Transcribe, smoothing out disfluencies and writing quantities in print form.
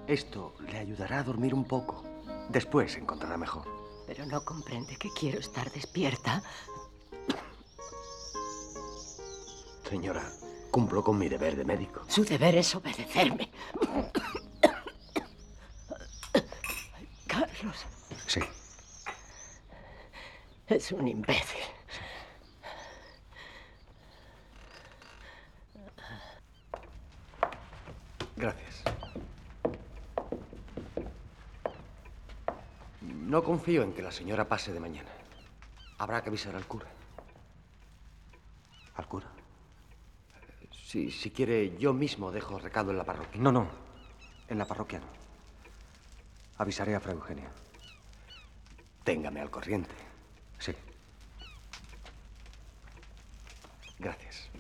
Esto le ayudará a dormir un poco. Después se encontrará mejor. Pero no comprende que quiero estar despierta. Señora, cumplo con mi deber de médico. Su deber es obedecerme. Carlos. Sí. Es un imbécil. Gracias. No confío en que la señora pase de mañana. Habrá que avisar al cura. ¿Al cura? Si quiere, yo mismo dejo recado en la parroquia. No, no. En la parroquia no. Avisaré a Fray Eugenio. Téngame al corriente. Sí. Gracias.